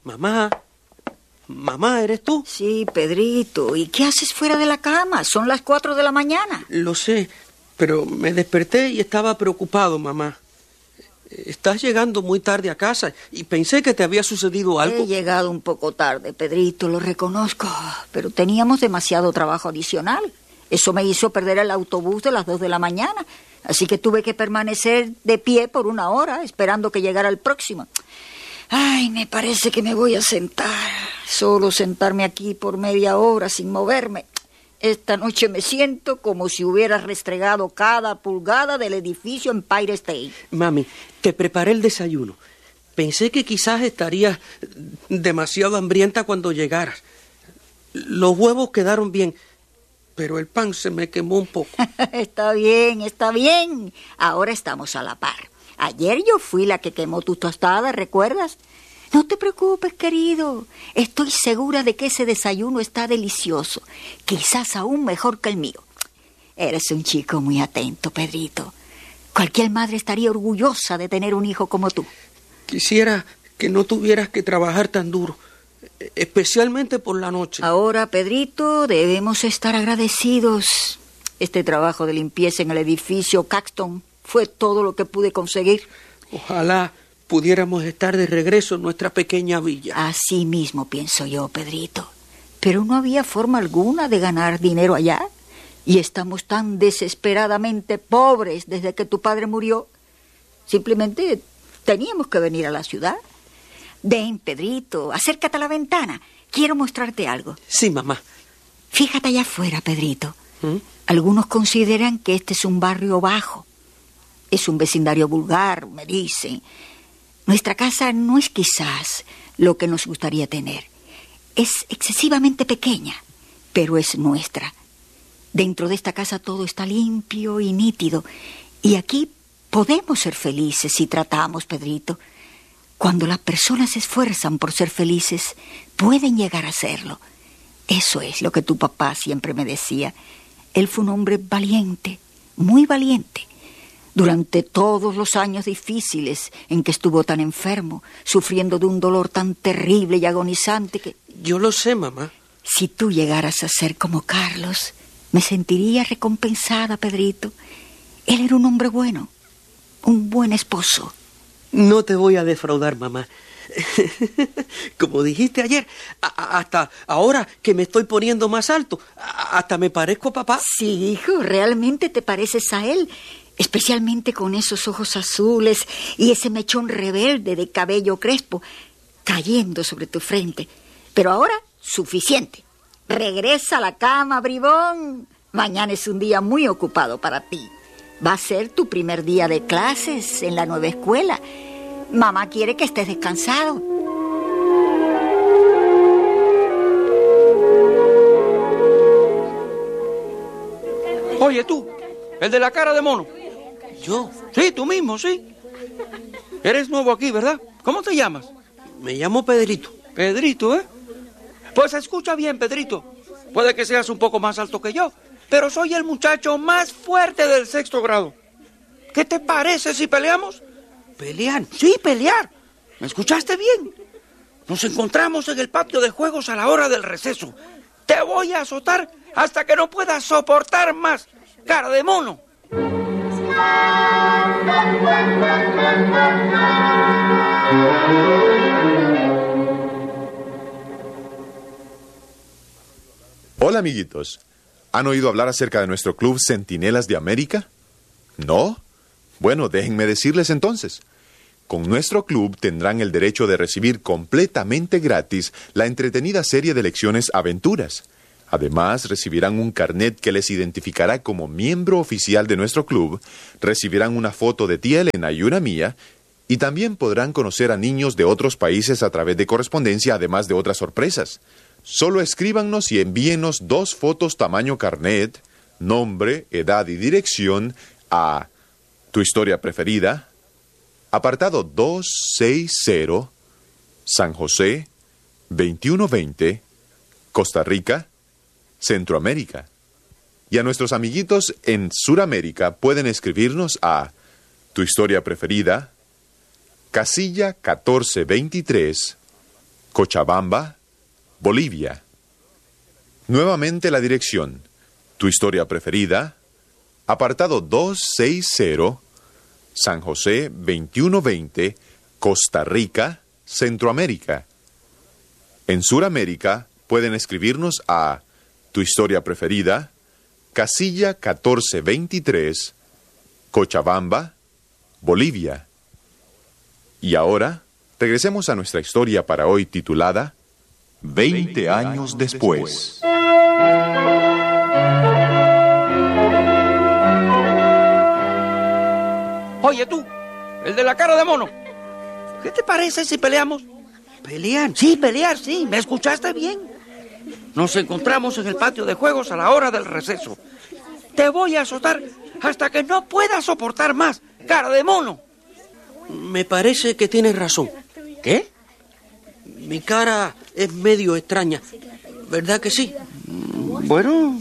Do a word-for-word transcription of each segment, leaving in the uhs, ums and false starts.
Mamá, mamá, ¿eres tú? Sí, Pedrito. ¿Y qué haces fuera de la cama? Son las cuatro de la mañana. Lo sé, pero me desperté y estaba preocupado, mamá. Estás llegando muy tarde a casa y pensé que te había sucedido algo. He llegado un poco tarde, Pedrito, lo reconozco, pero teníamos demasiado trabajo adicional. Eso me hizo perder el autobús de las dos de la mañana, así que tuve que permanecer de pie por una hora esperando que llegara el próximo. Ay, me parece que me voy a sentar. Solo sentarme aquí por media hora sin moverme. Esta noche me siento como si hubiera restregado cada pulgada del edificio Empire State. Mami, te preparé el desayuno. Pensé que quizás estarías demasiado hambrienta cuando llegaras. Los huevos quedaron bien, pero el pan se me quemó un poco. Está bien, está bien. Ahora estamos a la par. Ayer yo fui la que quemó tu tostada, ¿recuerdas? No te preocupes, querido. Estoy segura de que ese desayuno está delicioso. Quizás aún mejor que el mío. Eres un chico muy atento, Pedrito. Cualquier madre estaría orgullosa de tener un hijo como tú. Quisiera que no tuvieras que trabajar tan duro, especialmente por la noche. Ahora, Pedrito, debemos estar agradecidos. Este trabajo de limpieza en el edificio Caxton fue todo lo que pude conseguir. Ojalá pudiéramos estar de regreso en nuestra pequeña villa. Así mismo pienso yo, Pedrito. Pero no había forma alguna de ganar dinero allá. Y estamos tan desesperadamente pobres desde que tu padre murió. Simplemente teníamos que venir a la ciudad. Ven, Pedrito, acércate a la ventana. Quiero mostrarte algo. Sí, mamá. Fíjate allá afuera, Pedrito. ¿Mm? Algunos consideran que este es un barrio bajo. Es un vecindario vulgar, me dicen. Nuestra casa no es quizás lo que nos gustaría tener. Es excesivamente pequeña, pero es nuestra. Dentro de esta casa todo está limpio y nítido. Y aquí podemos ser felices si tratamos, Pedrito. Cuando las personas se esfuerzan por ser felices, pueden llegar a serlo. Eso es lo que tu papá siempre me decía. Él fue un hombre valiente, muy valiente. Durante todos los años difíciles en que estuvo tan enfermo, sufriendo de un dolor tan terrible y agonizante que... Yo lo sé, mamá. Si tú llegaras a ser como Carlos, me sentiría recompensada, Pedrito. Él era un hombre bueno, un buen esposo. No te voy a defraudar, mamá. Como dijiste ayer, a- hasta ahora que me estoy poniendo más alto, a- hasta me parezco a papá. Sí, hijo, realmente te pareces a él. Especialmente con esos ojos azules y ese mechón rebelde de cabello crespo cayendo sobre tu frente. Pero ahora, suficiente. Regresa a la cama, bribón. Mañana es un día muy ocupado para ti. Va a ser tu primer día de clases en la nueva escuela. Mamá quiere que estés descansado. Oye, tú, el de la cara de mono. ¿Yo? Sí, tú mismo, sí. Eres nuevo aquí, ¿verdad? ¿Cómo te llamas? Me llamo Pedrito. Pedrito, ¿eh? Pues escucha bien, Pedrito. Puede que seas un poco más alto que yo, pero soy el muchacho más fuerte del sexto grado. ¿Qué te parece si peleamos? ¿Pelear? Sí, pelear. ¿Me escuchaste bien? Nos encontramos en el patio de juegos a la hora del receso. Te voy a azotar hasta que no puedas soportar más. Cara de mono. Hola, amiguitos. ¿Han oído hablar acerca de nuestro club Centinelas de América? ¿No? Bueno, déjenme decirles entonces. Con nuestro club tendrán el derecho de recibir completamente gratis la entretenida serie de lecciones Aventuras. Además, recibirán un carnet que les identificará como miembro oficial de nuestro club, recibirán una foto de tía Elena y una mía, y también podrán conocer a niños de otros países a través de correspondencia, además de otras sorpresas. Solo escríbanos y envíenos dos fotos tamaño carnet, nombre, edad y dirección a Tu Historia Preferida, apartado doscientos sesenta, San José, veintiuno veinte, Costa Rica, Centroamérica. Y a nuestros amiguitos en Suramérica pueden escribirnos a Tu Historia Preferida, casilla catorce veintitrés, Cochabamba, Bolivia. Nuevamente la dirección. Tu historia preferida, apartado doscientos sesenta, San José veintiuno veinte, Costa Rica, Centroamérica. En Suramérica pueden escribirnos a Tu historia preferida, casilla catorce veintitrés, Cochabamba, Bolivia. Y ahora, regresemos a nuestra historia para hoy titulada Veinte años después. Oye tú, el de la cara de mono, ¿qué te parece si peleamos? ¿Pelean? Sí, pelear, sí, ¿me escuchaste bien? Nos encontramos en el patio de juegos a la hora del receso. Te voy a azotar hasta que no puedas soportar más, cara de mono. Me parece que tienes razón. ¿Qué? Mi cara es medio extraña, ¿verdad que sí? Bueno...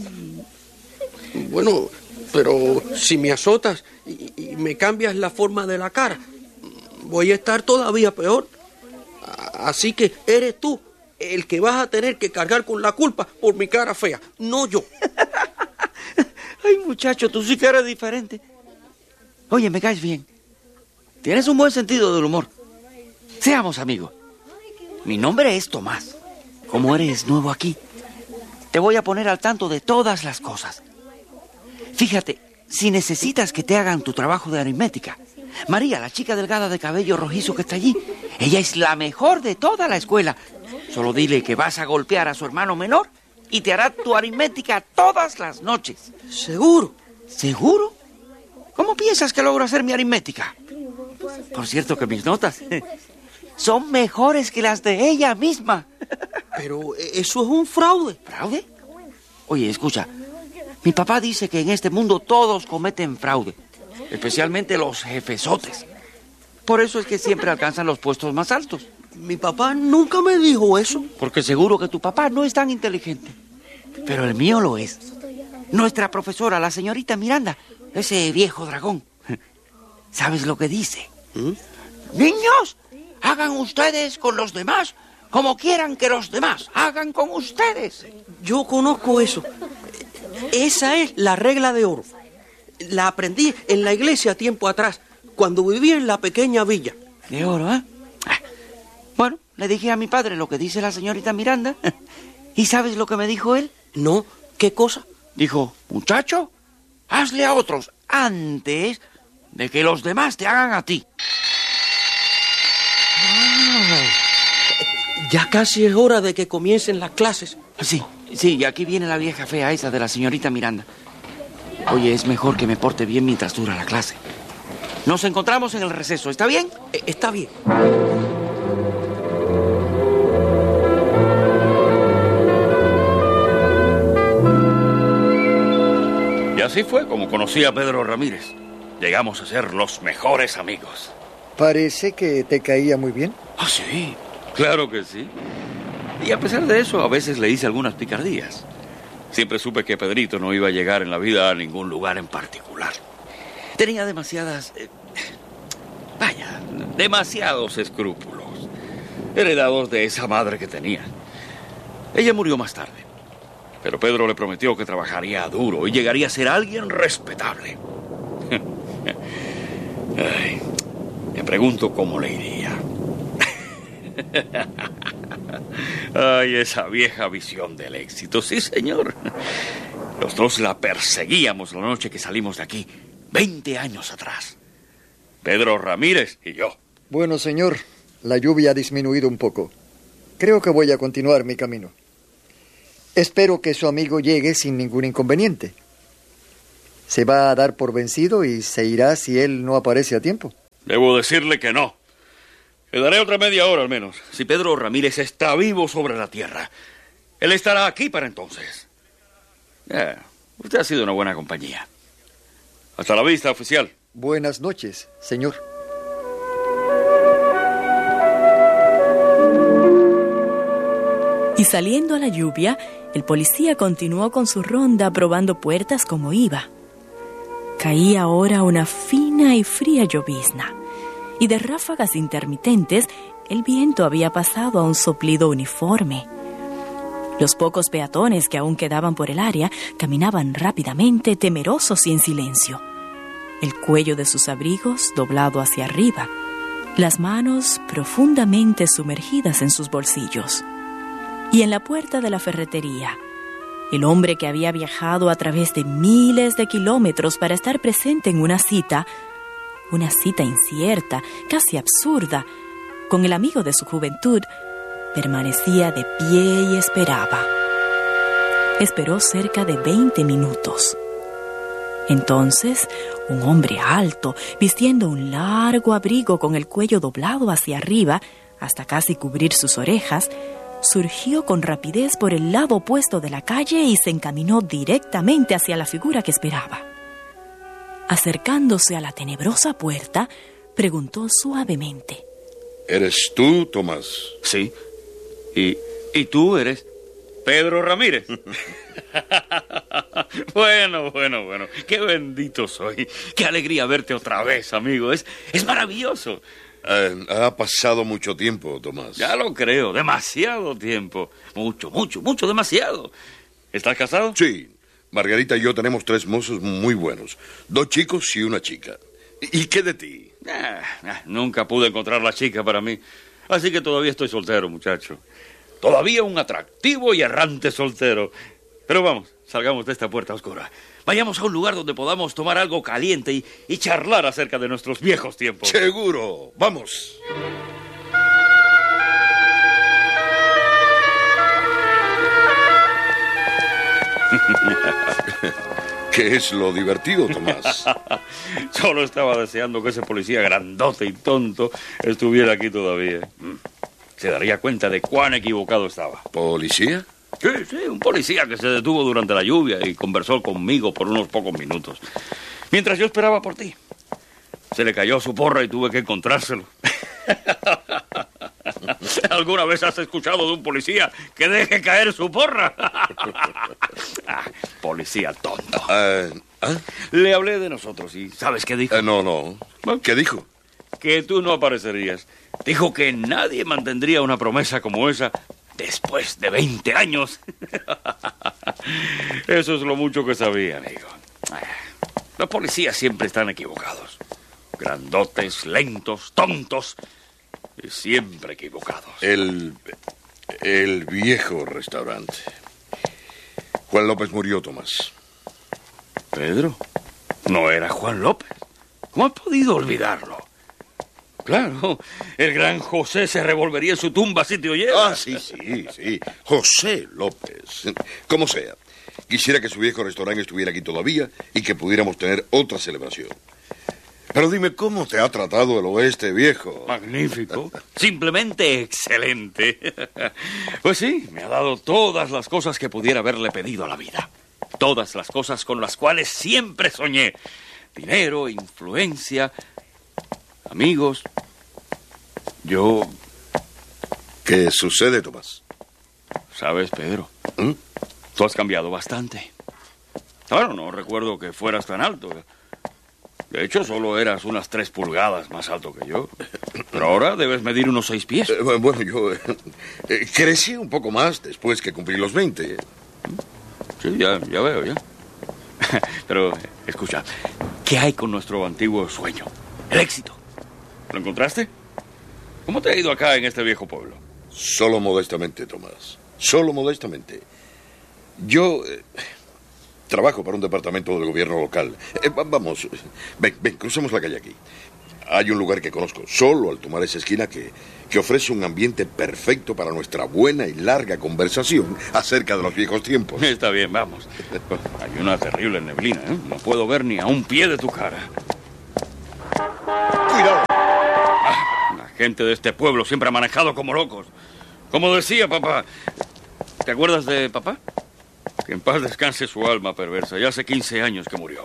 Bueno, pero si me azotas y, y me cambias la forma de la cara, voy a estar todavía peor. Así que eres tú el que vas a tener que cargar con la culpa por mi cara fea, no yo. Ay, muchacho, tú sí que eres diferente. Oye, me caes bien. Tienes un buen sentido del humor. Seamos amigos. Mi nombre es Tomás. Como eres nuevo aquí, te voy a poner al tanto de todas las cosas. Fíjate, si necesitas que te hagan tu trabajo de aritmética, María, la chica delgada de cabello rojizo que está allí, ella es la mejor de toda la escuela. Solo dile que vas a golpear a su hermano menor y te hará tu aritmética todas las noches. ¿Seguro? ¿Seguro? ¿Cómo piensas que logro hacer mi aritmética? Por cierto que mis notas son mejores que las de ella misma. Pero eso es un fraude. ¿Fraude? Oye, escucha. Mi papá dice que en este mundo todos cometen fraude, especialmente los jefesotes. Por eso es que siempre alcanzan los puestos más altos. Mi papá nunca me dijo eso. Porque seguro que tu papá no es tan inteligente. Pero el mío lo es. Nuestra profesora, la señorita Miranda, ese viejo dragón. ¿Sabes lo que dice? ¿Mm? Niños, hagan ustedes con los demás como quieran que los demás hagan con ustedes. Yo conozco eso. Esa es la regla de oro. La aprendí en la iglesia tiempo atrás, cuando vivía en la pequeña villa. De oro, ¿eh? Bueno, le dije a mi padre lo que dice la señorita Miranda. ¿Y sabes lo que me dijo él? No, ¿qué cosa? Dijo, muchacho, hazle a otros antes de que los demás te hagan a ti. Ah, ya casi es hora de que comiencen las clases. Sí, sí, y aquí viene la vieja fea esa de la señorita Miranda. Oye, es mejor que me porte bien mientras dura la clase. Nos encontramos en el receso, ¿está bien? Eh, está bien. Y así fue como conocí a Pedro Ramírez. Llegamos a ser los mejores amigos. Parece que te caía muy bien. Ah, sí, claro que sí. Y a pesar de eso, a veces le hice algunas picardías. Siempre supe que Pedrito no iba a llegar en la vida a ningún lugar en particular. Tenía demasiadas... Eh, vaya, demasiados escrúpulos, heredados de esa madre que tenía. Ella murió más tarde, pero Pedro le prometió que trabajaría duro y llegaría a ser alguien respetable. Ay, me pregunto cómo le iría. Ay, esa vieja visión del éxito, sí, señor. Los dos la perseguíamos la noche que salimos de aquí, veinte años atrás. Pedro Ramírez y yo. Bueno, señor, la lluvia ha disminuido un poco. Creo que voy a continuar mi camino. Espero que su amigo llegue sin ningún inconveniente. Se va a dar por vencido y se irá si él no aparece a tiempo. Debo decirle que no. Quedaré otra media hora al menos. Si Pedro Ramírez está vivo sobre la tierra, él estará aquí para entonces. Eh, usted ha sido una buena compañía. Hasta la vista, oficial. Buenas noches, señor. Y saliendo a la lluvia, el policía continuó con su ronda probando puertas como iba. Caía ahora una fina y fría llovizna, y de ráfagas intermitentes el viento había pasado a un soplido uniforme. Los pocos peatones que aún quedaban por el área caminaban rápidamente, temerosos y en silencio. El cuello de sus abrigos doblado hacia arriba, las manos profundamente sumergidas en sus bolsillos. Y en la puerta de la ferretería, el hombre que había viajado a través de miles de kilómetros para estar presente en una cita, una cita incierta, casi absurda, con el amigo de su juventud, permanecía de pie y esperaba. Esperó cerca de veinte minutos. Entonces, un hombre alto, vistiendo un largo abrigo con el cuello doblado hacia arriba, hasta casi cubrir sus orejas, surgió con rapidez por el lado opuesto de la calle y se encaminó directamente hacia la figura que esperaba. Acercándose a la tenebrosa puerta, preguntó suavemente: ¿Eres tú, Tomás? Sí. ¿Y, y tú eres Pedro Ramírez? Bueno, bueno, bueno. Qué bendito soy. Qué alegría verte otra vez, amigo. Es, es maravilloso. Eh, ha pasado mucho tiempo, Tomás. Ya lo creo. Demasiado tiempo. Mucho, mucho, mucho, demasiado. ¿Estás casado? Sí. Margarita y yo tenemos tres mozos muy buenos. Dos chicos y una chica. ¿Y qué de ti? Ah, ah, nunca pude encontrar la chica para mí. Así que todavía estoy soltero, muchacho. Todavía un atractivo y errante soltero. Pero vamos, salgamos de esta puerta oscura. Vayamos a un lugar donde podamos tomar algo caliente y, y charlar acerca de nuestros viejos tiempos. Seguro. Vamos. ¿Qué es lo divertido, Tomás? Solo estaba deseando que ese policía grandote y tonto estuviera aquí todavía. Se daría cuenta de cuán equivocado estaba. ¿Policía? Sí, sí, un policía que se detuvo durante la lluvia y conversó conmigo por unos pocos minutos. Mientras yo esperaba por ti. Se le cayó su porra y tuve que encontrárselo. ¿Alguna vez has escuchado de un policía que deje caer su porra? Ah, policía tonto. Uh, ¿ah? Le hablé de nosotros y ¿sabes qué dijo? Uh, no, no. ¿Qué dijo? Que tú no aparecerías. Dijo que nadie mantendría una promesa como esa después de veinte años. Eso es lo mucho que sabía, amigo. Los policías siempre están equivocados. Grandotes, lentos, tontos y siempre equivocados. El, el viejo restaurante. Juan López murió, Tomás. ¿Pedro? ¿No era Juan López? ¿Cómo has podido olvidarlo? Claro, el gran José se revolvería en su tumba si te oyera. Ah, sí, sí, sí. José López. Como sea. Quisiera que su viejo restaurante estuviera aquí todavía y que pudiéramos tener otra celebración. Pero dime, ¿cómo te ha tratado el oeste, viejo? Magnífico. Simplemente excelente. Pues sí, me ha dado todas las cosas que pudiera haberle pedido a la vida. Todas las cosas con las cuales siempre soñé. Dinero, influencia, amigos. Yo... ¿Qué sucede, Tomás? ¿Sabes, Pedro? ¿Mm? Tú has cambiado bastante. Bueno, no recuerdo que fueras tan alto. De hecho, solo eras unas tres pulgadas más alto que yo. Pero ahora debes medir unos seis pies. Eh, bueno, yo eh, eh, crecí un poco más después que cumplí los veinte. Sí, ya, ya veo, ya. Pero, escucha, ¿qué hay con nuestro antiguo sueño? El éxito. ¿Lo encontraste? ¿Cómo te ha ido acá en este viejo pueblo? Solo modestamente, Tomás. Solo modestamente. Yo... Eh... Trabajo para un departamento del gobierno local. Eh, vamos, ven, ven, crucemos la calle aquí. Hay un lugar que conozco, solo al tomar esa esquina, que, que ofrece un ambiente perfecto para nuestra buena y larga conversación acerca de los viejos tiempos. Está bien, vamos. Hay una terrible neblina, ¿eh? No puedo ver ni a un pie de tu cara. ¡Cuidado! Ah, la gente de este pueblo siempre ha manejado como locos. Como decía papá. ¿Te acuerdas de papá? Que en paz descanse su alma perversa. Ya hace quince años que murió.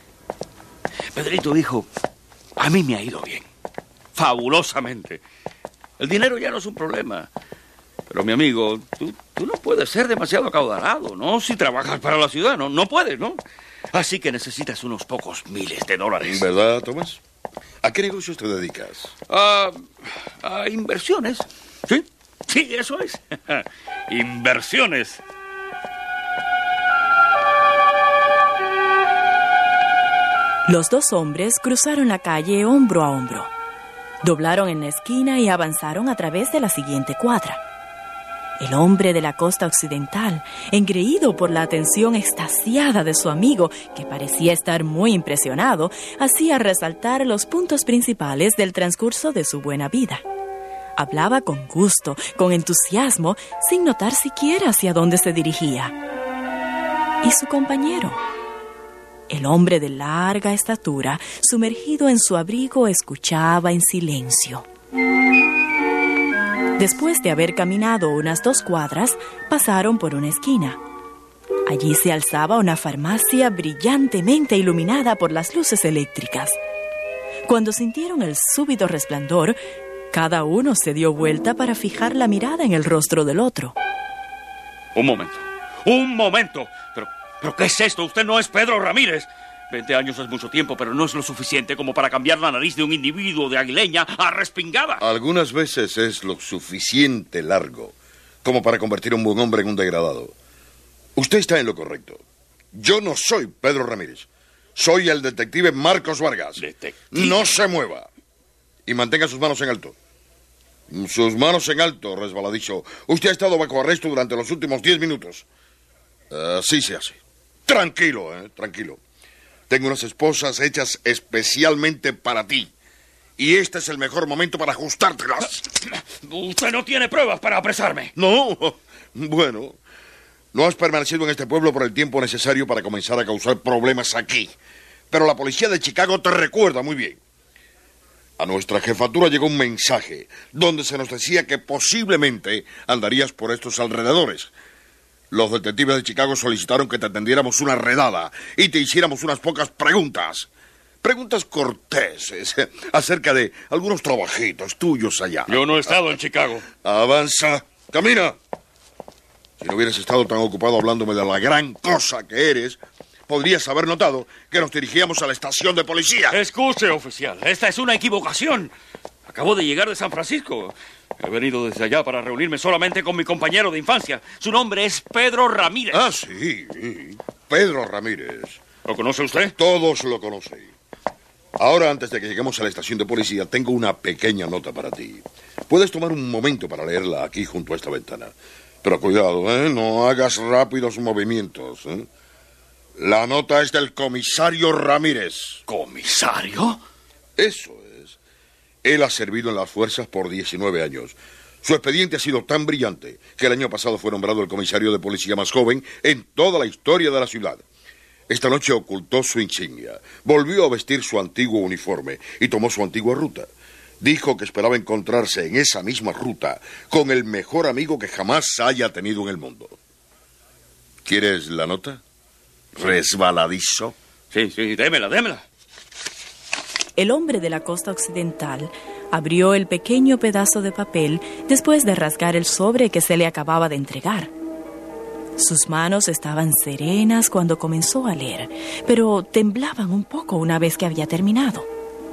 Pedrito dijo, a mí me ha ido bien. Fabulosamente. El dinero ya no es un problema. Pero, mi amigo, tú, tú no puedes ser demasiado acaudalado, ¿no? Si trabajas para la ciudad, ¿no? No puedes, ¿no? Así que necesitas unos pocos miles de dólares. ¿Verdad, Tomás? ¿A qué negocios te dedicas? A, a inversiones. ¿Sí? Sí, eso es. Inversiones. Los dos hombres cruzaron la calle hombro a hombro. Doblaron en la esquina y avanzaron a través de la siguiente cuadra. El hombre de la costa occidental, engreído por la atención extasiada de su amigo, que parecía estar muy impresionado, hacía resaltar los puntos principales del transcurso de su buena vida. Hablaba con gusto, con entusiasmo, sin notar siquiera hacia dónde se dirigía. ¿Y su compañero? El hombre de larga estatura, sumergido en su abrigo, escuchaba en silencio. Después de haber caminado unas dos cuadras, pasaron por una esquina. Allí se alzaba una farmacia brillantemente iluminada por las luces eléctricas. Cuando sintieron el súbito resplandor, cada uno se dio vuelta para fijar la mirada en el rostro del otro. Un momento, un momento. Pero, ¿pero qué es esto? Usted no es Pedro Ramírez. Veinte años es mucho tiempo, pero no es lo suficiente como para cambiar la nariz de un individuo de Aguileña a respingada. Algunas veces es lo suficiente largo como para convertir a un buen hombre en un degradado. Usted está en lo correcto. Yo no soy Pedro Ramírez. Soy el detective Marcos Vargas. ¿Detective? No se mueva. Y mantenga sus manos en alto. Sus manos en alto, resbaladizo. Usted ha estado bajo arresto durante los últimos diez minutos. Así se hace. Tranquilo, eh, tranquilo. Tengo unas esposas hechas especialmente para ti. Y este es el mejor momento para ajustártelas. Usted no tiene pruebas para apresarme. No. Bueno, no has permanecido en este pueblo por el tiempo necesario para comenzar a causar problemas aquí. Pero la policía de Chicago te recuerda muy bien. A nuestra jefatura llegó un mensaje donde se nos decía que posiblemente andarías por estos alrededores. Los detectives de Chicago solicitaron que te atendiéramos una redada y te hiciéramos unas pocas preguntas. Preguntas corteses acerca de algunos trabajitos tuyos allá. Yo no he estado en Chicago. Avanza, camina. Si no hubieras estado tan ocupado hablándome de la gran cosa que eres, podrías haber notado que nos dirigíamos a la estación de policía. Escuche, oficial, esta es una equivocación. Acabo de llegar de San Francisco. He venido desde allá para reunirme solamente con mi compañero de infancia. Su nombre es Pedro Ramírez. Ah, sí, Pedro Ramírez. ¿Lo conoce usted? Todos lo conocen. Ahora, antes de que lleguemos a la estación de policía, tengo una pequeña nota para ti. Puedes tomar un momento para leerla aquí junto a esta ventana. Pero cuidado, ¿eh? No hagas rápidos movimientos, ¿eh? La nota es del comisario Ramírez. ¿Comisario? Eso es. Él ha servido en las fuerzas por diecinueve años. Su expediente ha sido tan brillante que el año pasado fue nombrado el comisario de policía más joven en toda la historia de la ciudad. Esta noche ocultó su insignia, volvió a vestir su antiguo uniforme y tomó su antigua ruta. Dijo que esperaba encontrarse en esa misma ruta con el mejor amigo que jamás haya tenido en el mundo. ¿Quieres la nota? ¿Resbaladizo? Sí, sí, démela, démela. El hombre de la costa occidental abrió el pequeño pedazo de papel después de rasgar el sobre que se le acababa de entregar. Sus manos estaban serenas cuando comenzó a leer, pero temblaban un poco una vez que había terminado.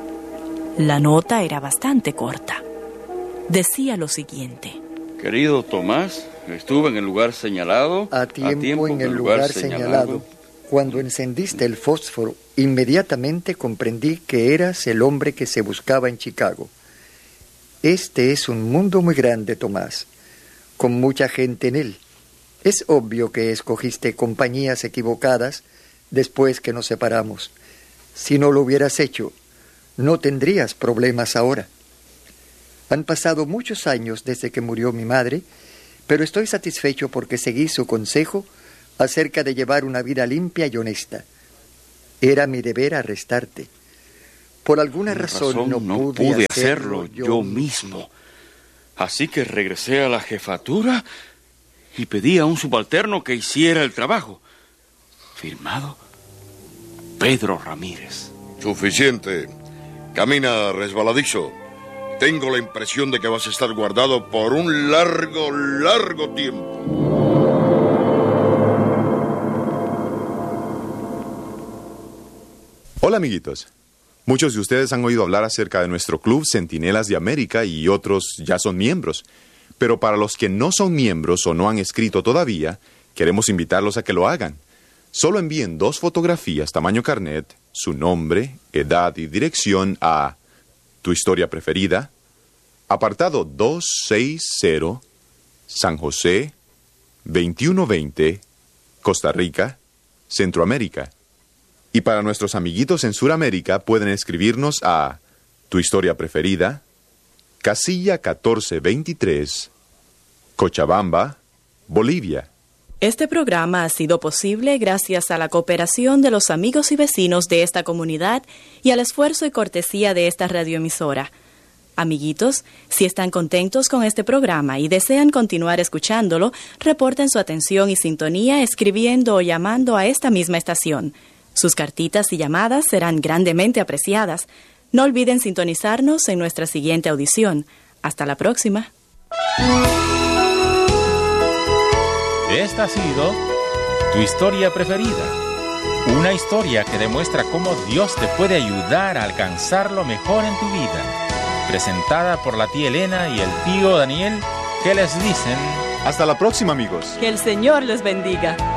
La nota era bastante corta. Decía lo siguiente. Querido Tomás, estuve en el lugar señalado. A tiempo, a tiempo en el lugar, lugar señalado. señalado. Cuando encendiste el fósforo, inmediatamente comprendí que eras el hombre que se buscaba en Chicago. Este es un mundo muy grande, Tomás, con mucha gente en él. Es obvio que escogiste compañías equivocadas después que nos separamos. Si no lo hubieras hecho, no tendrías problemas ahora. Han pasado muchos años desde que murió mi madre, pero estoy satisfecho porque seguí su consejo acerca de llevar una vida limpia y honesta. Era mi deber arrestarte. Por alguna razón, razón no, no pude, pude hacerlo, hacerlo yo, yo mismo. Así que regresé a la jefatura y pedí a un subalterno que hiciera el trabajo. Firmado Pedro Ramírez. Suficiente. Camina, resbaladizo. Tengo la impresión de que vas a estar guardado por un largo, largo tiempo. Hola, amiguitos. Muchos de ustedes han oído hablar acerca de nuestro club Centinelas de América y otros ya son miembros. Pero para los que no son miembros o no han escrito todavía, queremos invitarlos a que lo hagan. Solo envíen dos fotografías tamaño carnet, su nombre, edad y dirección a Tu Historia Preferida, apartado doscientos sesenta, San José, veintiuno veinte, Costa Rica, Centroamérica. Y para nuestros amiguitos en Sudamérica pueden escribirnos a Tu Historia Preferida, casilla catorce veintitrés, Cochabamba, Bolivia. Este programa ha sido posible gracias a la cooperación de los amigos y vecinos de esta comunidad y al esfuerzo y cortesía de esta radioemisora. Amiguitos, si están contentos con este programa y desean continuar escuchándolo, reporten su atención y sintonía escribiendo o llamando a esta misma estación. Sus cartitas y llamadas serán grandemente apreciadas. No olviden sintonizarnos en nuestra siguiente audición. Hasta la próxima. Esta ha sido Tu Historia Preferida. Una historia que demuestra cómo Dios te puede ayudar a alcanzar lo mejor en tu vida. Presentada por la tía Elena y el tío Daniel, que les dicen... Hasta la próxima, amigos. Que el Señor les bendiga.